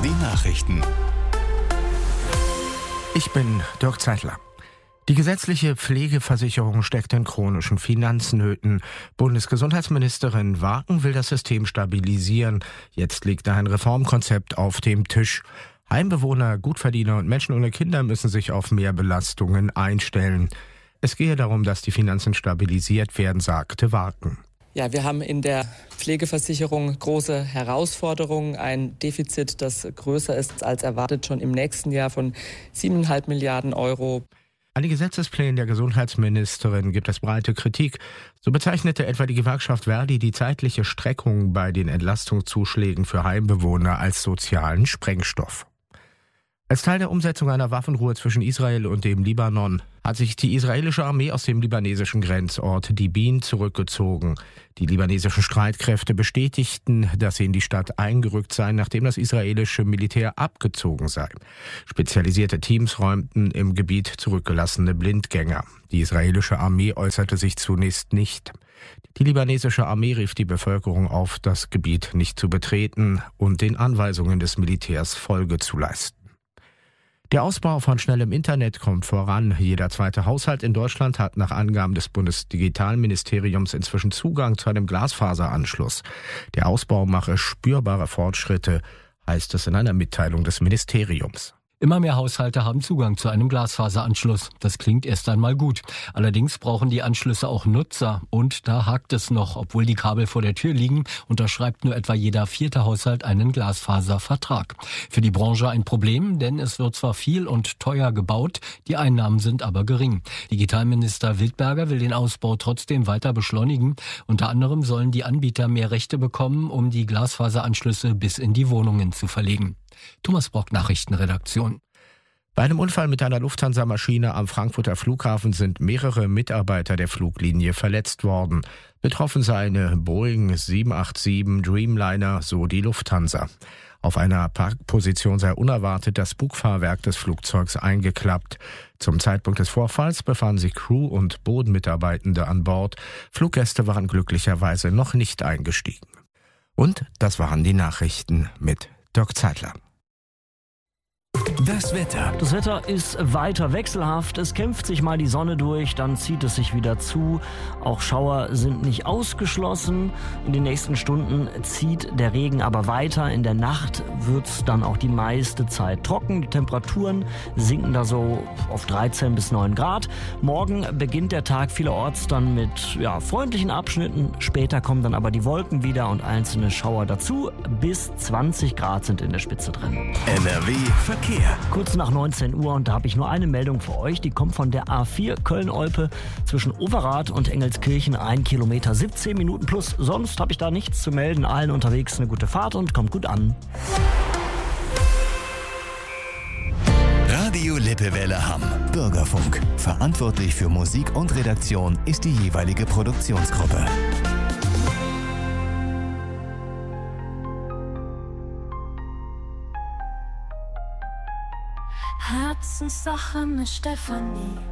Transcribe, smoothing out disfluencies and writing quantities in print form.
Die Nachrichten. Ich bin Dirk Zeitler. Die gesetzliche Pflegeversicherung steckt in chronischen Finanznöten. Bundesgesundheitsministerin Waken will das System stabilisieren. Jetzt liegt da ein Reformkonzept auf dem Tisch. Heimbewohner, Gutverdiener und Menschen ohne Kinder müssen sich auf mehr Belastungen einstellen. Es gehe darum, dass die Finanzen stabilisiert werden, sagte Waken. Ja, wir haben in der Pflegeversicherung große Herausforderungen. Ein Defizit, das größer ist als erwartet, schon im nächsten Jahr von 7,5 Milliarden Euro. An den Gesetzesplänen der Gesundheitsministerin gibt es breite Kritik. So bezeichnete etwa die Gewerkschaft Verdi die zeitliche Streckung bei den Entlastungszuschlägen für Heimbewohner als sozialen Sprengstoff. Als Teil der Umsetzung einer Waffenruhe zwischen Israel und dem Libanon hat sich die israelische Armee aus dem libanesischen Grenzort Dibin zurückgezogen. Die libanesischen Streitkräfte bestätigten, dass sie in die Stadt eingerückt seien, nachdem das israelische Militär abgezogen sei. Spezialisierte Teams räumten im Gebiet zurückgelassene Blindgänger. Die israelische Armee äußerte sich zunächst nicht. Die libanesische Armee rief die Bevölkerung auf, das Gebiet nicht zu betreten und den Anweisungen des Militärs Folge zu leisten. Der Ausbau von schnellem Internet kommt voran. Jeder zweite Haushalt in Deutschland hat nach Angaben des Bundesdigitalministeriums inzwischen Zugang zu einem Glasfaseranschluss. Der Ausbau mache spürbare Fortschritte, heißt es in einer Mitteilung des Ministeriums. Immer mehr Haushalte haben Zugang zu einem Glasfaseranschluss. Das klingt erst einmal gut. Allerdings brauchen die Anschlüsse auch Nutzer. Und da hakt es noch. Obwohl die Kabel vor der Tür liegen, unterschreibt nur etwa jeder 4. Haushalt einen Glasfaservertrag. Für die Branche ein Problem, denn es wird zwar viel und teuer gebaut, die Einnahmen sind aber gering. Digitalminister Wildberger will den Ausbau trotzdem weiter beschleunigen. Unter anderem sollen die Anbieter mehr Rechte bekommen, um die Glasfaseranschlüsse bis in die Wohnungen zu verlegen. Thomas Brock, Nachrichtenredaktion. Bei einem Unfall mit einer Lufthansa-Maschine am Frankfurter Flughafen sind mehrere Mitarbeiter der Fluglinie verletzt worden. Betroffen sei eine Boeing 787 Dreamliner, so die Lufthansa. Auf einer Parkposition sei unerwartet das Bugfahrwerk des Flugzeugs eingeklappt. Zum Zeitpunkt des Vorfalls befanden sich Crew- und Bodenmitarbeitende an Bord. Fluggäste waren glücklicherweise noch nicht eingestiegen. Und das waren die Nachrichten mit Dirk Zeitler. Das Wetter. Das Wetter ist weiter wechselhaft. Es kämpft sich mal die Sonne durch, dann zieht es sich wieder zu. Auch Schauer sind nicht ausgeschlossen. In den nächsten Stunden zieht der Regen aber weiter. In der Nacht wird es dann auch die meiste Zeit trocken. Die Temperaturen sinken da so auf 13 bis 9 Grad. Morgen beginnt der Tag vielerorts dann mit freundlichen Abschnitten. Später kommen dann aber die Wolken wieder und einzelne Schauer dazu. Bis 20 Grad sind in der Spitze drin. NRW Verkehr. Kurz nach 19 Uhr und da habe ich nur eine Meldung für euch. Die kommt von der A4 Köln-Olpe zwischen Overath und Engelskirchen. 1 Kilometer, 17 Minuten plus. Sonst habe ich da nichts zu melden. Allen unterwegs eine gute Fahrt und kommt gut an. Radio Lippewelle Hamm. Bürgerfunk. Verantwortlich für Musik und Redaktion ist die jeweilige Produktionsgruppe. Herzenssache mit Stefanie.